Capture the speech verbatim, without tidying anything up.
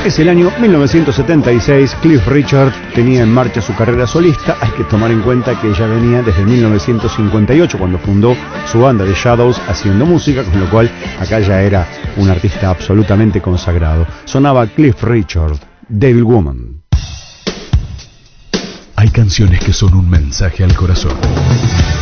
Es el año mil novecientos setenta y seis, Cliff Richard tenía en marcha su carrera solista. Hay que tomar en cuenta que ya venía desde mil novecientos cincuenta y ocho, cuando fundó su banda The Shadows, haciendo música, con lo cual acá ya era un artista absolutamente consagrado. Sonaba Cliff Richard, Devil Woman. Hay canciones que son un mensaje al corazón.